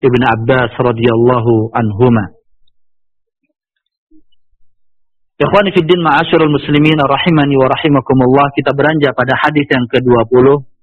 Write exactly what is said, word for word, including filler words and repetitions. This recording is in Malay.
Ibn Abbas radhiyallahu anhuma. Ikhwani fiddin ma'asyiral muslimin rahimani wa rahimakumullah, kita beranjak pada hadis yang ke dua puluh